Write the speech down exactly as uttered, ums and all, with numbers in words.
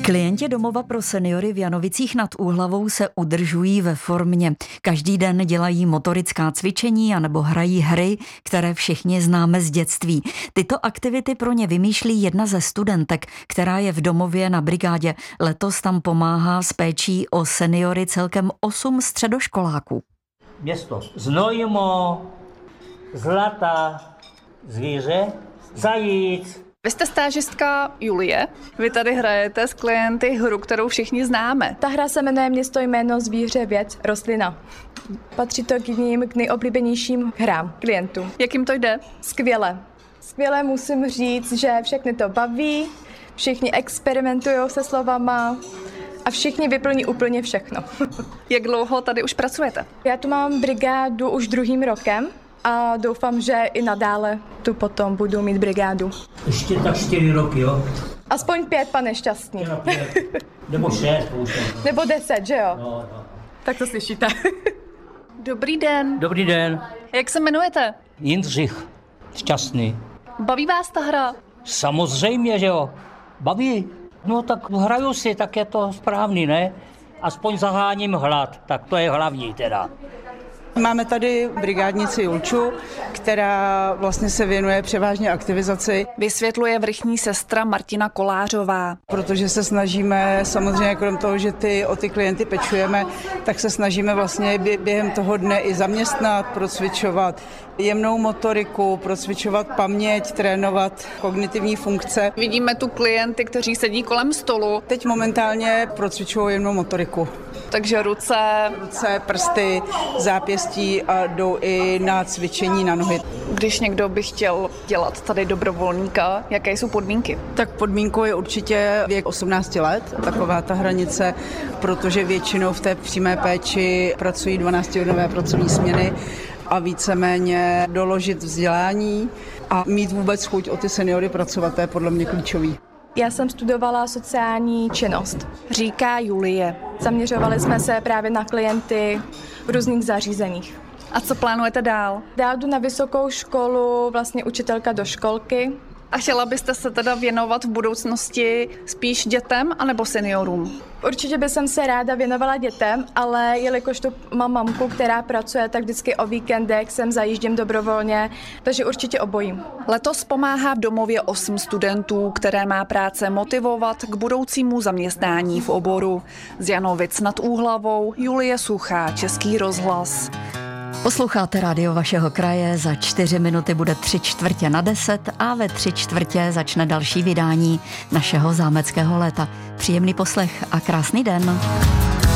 Klienti domova pro seniory v Janovicích nad Úhlavou se udržují ve formě. Každý den dělají motorická cvičení anebo hrají hry, které všichni známe z dětství. Tyto aktivity pro ně vymýšlí jedna ze studentek, která je v domově na brigádě. Letos tam pomáhá s péčí o seniory celkem osm středoškoláků. Město Znojmo, Zlata, Zvíře, Zajíc. Vy jste stážistka Julie, vy tady hrajete s klienty hru, kterou všichni známe. Ta hra se jmenuje Město, jméno, zvíře, věc, rostlina. Patří to k jiným, k nejoblíbenějším hrám klientů. Jak jim to jde? Skvěle. Skvěle musím říct, že všechny to baví, všichni experimentují se slovama a všichni vyplní úplně všechno. Jak dlouho tady už pracujete? Já tu mám brigádu už druhým rokem a doufám, že i nadále tu potom budu mít brigádu. Ještě tak čtyři roky, jo? Aspoň pět, pane Šťastný. Pět. Nebo šest. Nebo deset, že jo? No, no. Tak to slyšíte. Dobrý den. Dobrý den. Jak se jmenujete? Jindřich. Šťastný. Baví vás ta hra? Samozřejmě, že jo. Baví. No tak hraju si, tak je to správný, ne? Aspoň zaháním hlad, tak to je hlavní teda. Máme tady brigádnici Julču, která vlastně se věnuje převážně aktivizaci. Vysvětluje vrchní sestra Martina Kolářová. Protože se snažíme, samozřejmě krom toho, že ty, o ty klienty pečujeme, tak se snažíme vlastně během toho dne i zaměstnat, procvičovat jemnou motoriku, procvičovat paměť, trénovat kognitivní funkce. Vidíme tu klienty, kteří sedí kolem stolu. Teď momentálně procvičují jemnou motoriku. Takže ruce, ruce, prsty, zápěstí a jdou i na cvičení na nohy. Když někdo by chtěl dělat tady dobrovolníka, jaké jsou podmínky? Tak podmínkou je určitě věk osmnáct let, taková ta hranice, protože většinou v té přímé péči pracují dvanáctihodinové pracovní směny a víceméně doložit vzdělání a mít vůbec chuť o ty seniory pracovat, to je podle mě klíčový. Já jsem studovala sociální činnost. Říká Julie. Zaměřovali jsme se právě na klienty v různých zařízeních. A co plánujete dál? Dál jdu na vysokou školu, vlastně učitelka do školky. A chtěla byste se teda věnovat v budoucnosti spíš dětem anebo seniorům? Určitě bych se ráda věnovala dětem, ale jelikož tu mám mamku, která pracuje, tak vždycky o víkendech sem zajíždím dobrovolně, takže určitě obojím. Letos pomáhá v domově osm studentů, které má práce motivovat k budoucímu zaměstnání v oboru. Z Janovic nad Úhlavou Julie Suchá, Český rozhlas. Posloucháte rádio vašeho kraje, za čtyři minuty bude tři čtvrtě na deset a ve tři čtvrtě začne další vydání našeho zámeckého léta. Příjemný poslech a krásný den.